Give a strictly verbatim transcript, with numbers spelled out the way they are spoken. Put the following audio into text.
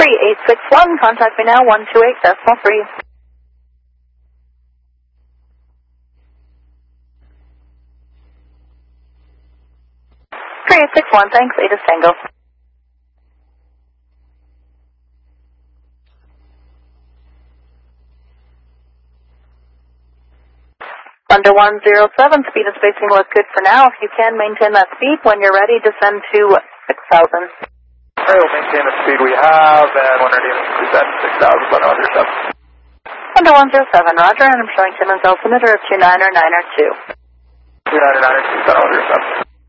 three eight six one, contact me now, one two eight decimal three. three eight six one, thanks, Ada Tango. Under one zero seven, speed and spacing look good for now. If you can maintain that speed, when you're ready, descend to six thousand. Alright, we'll maintain the speed we have, and when ready, descend six thousand on one zero seven. Under one zero seven, roger, and I'm showing Timmins altimeter of two nine or nine or two. two nine or nine or two, on one zero seven.